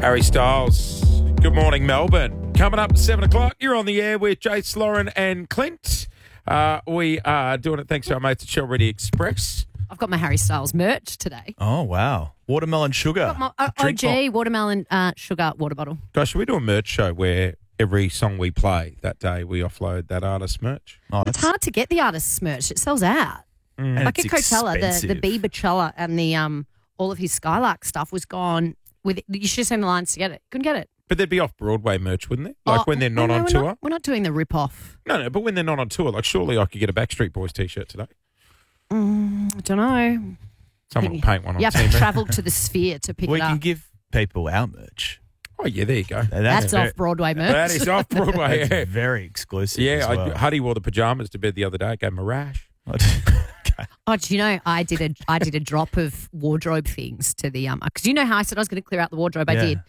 Harry Styles. Good morning, Melbourne. Coming up at 7 o'clock, you're on the air with Jace, Lauren and Clint. We are doing it thanks to our mates at Shell Ready Express. I've got my Harry Styles merch today. Oh, wow. Watermelon sugar. Got my OG watermelon sugar water bottle. Guys, should we do a merch show where every song we play that day we offload that artist's merch? Oh, It's hard to get the artist's merch. It sells out. and Like it's at Coachella, expensive. the Bieberchella and the all of his Skylark stuff was gone. You should have seen the lines to get it. Couldn't get it. But there'd be off-Broadway merch, wouldn't there? Like when they're not on tour? We're not doing the rip-off. No, but when they're not on tour, like surely I could get a Backstreet Boys T-shirt today. I don't know. Someone will paint one on You have to Team. travel to the Sphere to pick We it up. can give people our merch. Oh, yeah, there you go. That's very- off-Broadway merch. That is off-Broadway, That's yeah. very exclusive. Yeah, as well. Huddy wore the pajamas to bed the other day. Gave him a rash. Okay. Oh, do you know I did a drop of wardrobe things to the because you know how I said I was going to clear out the wardrobe. I Yeah. did,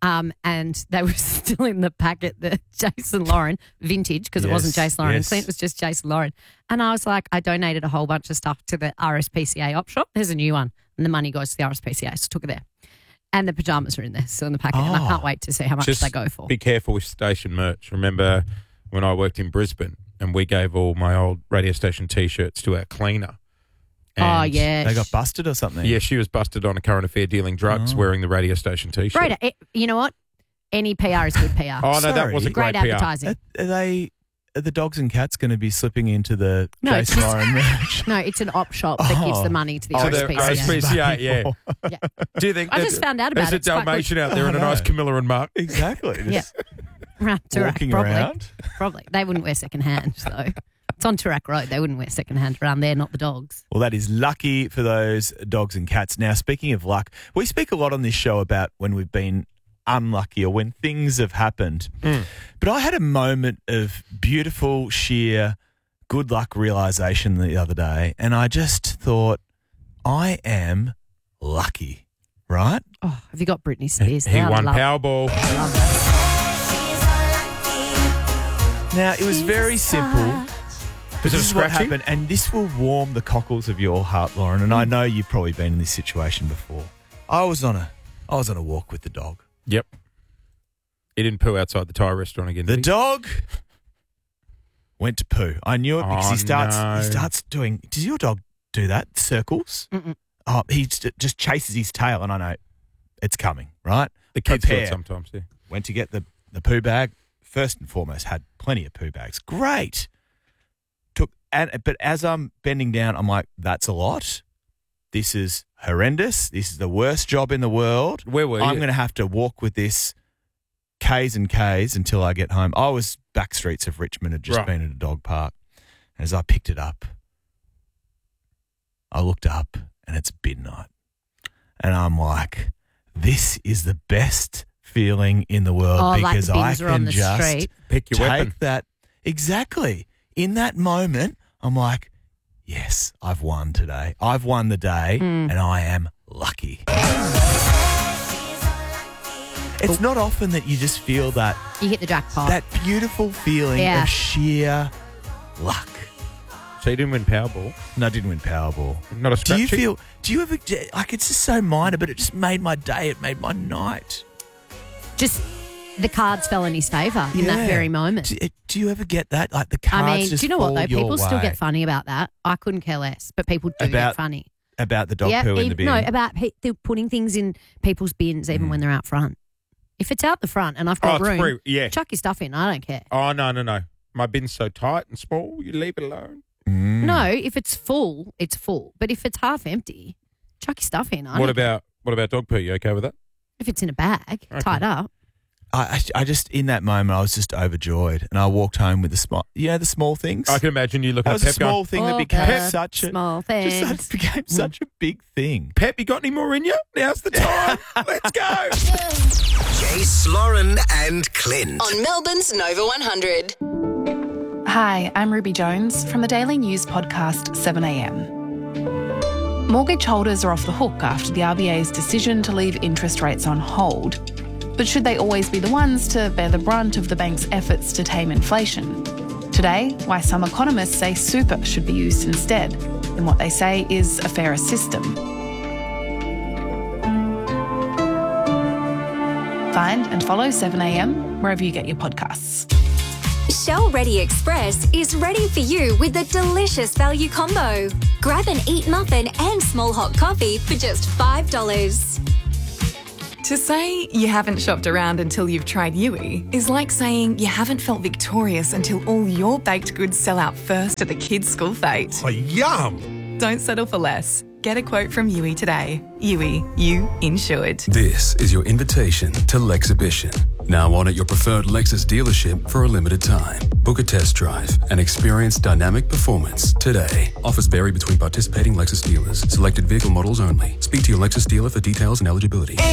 and they were still in the packet. The Jason Lauren vintage because it wasn't Yes, Jason Lauren. yes. Clint, it was just Jason Lauren. And I was like, I donated a whole bunch of stuff to the RSPCA op shop. There's a new one, and the money goes to the RSPCA. So I took it there, and the pajamas are in there, still in the packet. And I Oh. can't wait to see how much Just they go for. Be careful with station merch. Remember when I worked in Brisbane and we gave all my old radio station T-shirts to our cleaner. Oh And, yeah, They got busted or something? Yeah, she was busted on a current affair dealing drugs wearing the radio station T-shirt. Great. You know what? Any PR is good PR. Oh, no, that Sorry. wasn't Great great PR. advertising. Are the dogs and cats going to be slipping into the No, it's Jason just- Lauren merch? No, it's an op shop that gives Oh. the money to the To the RSPCA. RSPCA, yeah. Yeah. Do you think I just found out about there's it. a It's quite Dalmatian out there and a Oh, nice no. Camilla and Mark? Exactly. Yeah. Just Around Turak, walking probably. around. Probably. They wouldn't wear second hand, so it's on Turak Road. They wouldn't wear second hand around there, not the dogs. Well, that is lucky for those dogs and cats. Now, speaking of luck, we speak a lot on this show about when we've been unlucky or when things have happened. But I had a moment of beautiful, sheer good luck realization the other day, and I just thought, I am lucky, right? Oh, have you got Britney Spears? He now? won Love- Powerball. love that. Now, it was very simple. Was This it is what scratchy? happened, and this will warm the cockles of your heart, Lauren. And I know you've probably been in this situation before. I was on a walk with the dog. Yep. He didn't poo outside the Thai restaurant again. The did he? dog went to poo. I knew it because Oh, he starts no. doing. Does your dog do that? Circles? Mm-mm. Oh, he just chases his tail, and I know it's coming. Right? The kids do it Prepare. sometimes, yeah. Went to get the poo bag. First and foremost, had plenty of poo bags. Great. But as I'm bending down, I'm like, that's a lot. This is horrendous. This is the worst job in the world. Where were you? I'm going to have to walk with this K's and K's until I get home. I was back streets of Richmond, had just Right. been at a dog park. And as I picked it up, I looked up and it's midnight. And I'm like, this is the best feeling in the world Oh, like because the I bins are on can the just street. Pick your take weapon. that. Exactly. In that moment, I'm like, yes, I've won today. I've won the day and I am lucky. It's not often that you just feel that You hit the jackpot. that beautiful feeling Yeah. of sheer luck. So you didn't win Powerball. No, I didn't win Powerball. Not a Do scratchy? you ever, like, it's just so minor, but it just made my day. It made my night. Just the cards fell in his favour in that Yeah. very moment. Do you ever get that? Like the cards I mean, just do you know what fall though? your People still way. get funny about that. I couldn't care less, but people do About get funny. About the dog poo in the bin. No, about they're putting things in people's bins even when they're out front. If it's out the front and I've Oh, got it's room, free. Yeah. chuck your stuff in. I don't care. Oh, no. My bin's so tight and small, you leave it alone. No, if it's full, it's full. But if it's half empty, chuck your stuff in. What about dog poo? You okay with that? if it's in a bag, tied up? I just, in that moment, I was just overjoyed. And I walked home with the small, the small things. I can imagine you looking That at was a Pep small going, thing that All became the such a small just things. such- became such a big thing. Pep, you got any more in you? Now's the time. Let's go. Jace, Lauren and Clint. On Melbourne's Nova 100. Hi, I'm Ruby Jones from the Daily News podcast 7am. Mortgage holders are off the hook after the RBA's decision to leave interest rates on hold. But should they always be the ones to bear the brunt of the bank's efforts to tame inflation? Today, why some economists say super should be used instead, in what they say is a fairer system. Find and follow 7am wherever you get your podcasts. Shell Ready Express is ready for you with a delicious value combo. Grab an Eat muffin and small hot coffee for just $5. To say you haven't shopped around until you've tried Yui is like saying you haven't felt victorious until all your baked goods sell out first at the kids' school fete. Oh, yum! Don't settle for less. Get a quote from Yui today. Yui, you insured. This is your invitation to Lexhibition. Now on at your preferred Lexus dealership for a limited time. Book a test drive and experience dynamic performance today. Offers vary between participating Lexus dealers. Selected vehicle models only. Speak to your Lexus dealer for details and eligibility.